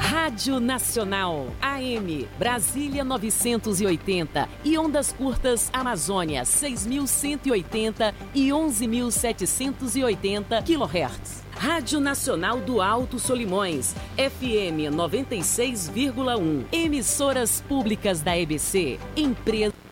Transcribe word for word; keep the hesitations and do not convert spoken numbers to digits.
Rádio Nacional, A M, Brasília novecentos e oitenta e ondas curtas Amazônia seis mil cento e oitenta e onze mil setecentos e oitenta quilohertz. Rádio Nacional do Alto Solimões, F M noventa e seis vírgula um. Emissoras públicas da E B C, empresa...